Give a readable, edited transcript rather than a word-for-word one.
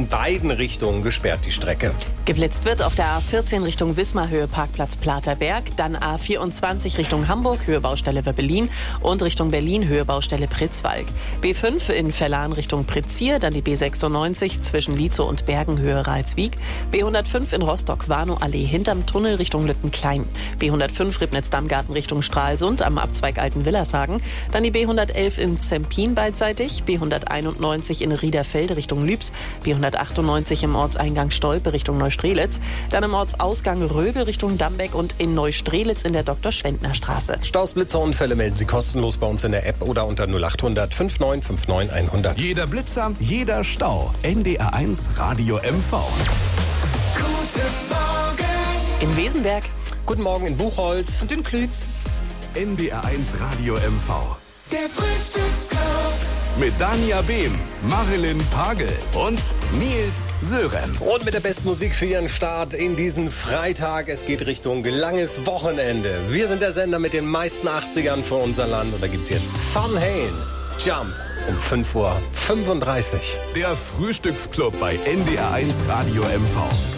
in beiden Richtungen gesperrt, die Strecke. Geblitzt wird auf der A14 Richtung Wismar, Höhe Parkplatz Platerberg, dann A24 Richtung Hamburg, Höhe Baustelle Werbelin und Richtung Berlin, Höhe Baustelle Pritzwalk. B5 in Verlan Richtung Prizier, dann die B96 zwischen Lietzow und Bergen, Höhe Ralswiek, B105 in Rostock, Warnow-Allee hinterm Tunnel Richtung Lüttenklein, B105 Ribnitz-Dammgarten Richtung Stralsund am Abzweig Alten-Willershagen, dann die B111 in Zempin beidseitig, B191 in Riederfelde Richtung Lübs, B198 im Ortseingang Stolpe Richtung Neustrelitz, dann im Ortsausgang Röbel Richtung Dambeck und in Neustrelitz in der Dr.-Schwendner-Straße. Staus, Blitzer, Unfälle melden Sie kostenlos bei uns in der App oder unter 0800 5959 100. Jeder Blitzer, jeder Stau. NDR1 Radio MV. Guten Morgen! In Wesenberg. Guten Morgen in Buchholz. Und in Klütz. NDR1 Radio MV. Der Frühstücksclub. Mit Dania Behm, Marilyn Pagel und Nils Sörenz. Und mit der besten Musik für Ihren Start in diesen Freitag. Es geht Richtung langes Wochenende. Wir sind der Sender mit den meisten 80ern für unser Land. Und da gibt's jetzt Van Halen, Jump um 5:35 Uhr. Der Frühstücksclub bei NDR1 Radio MV.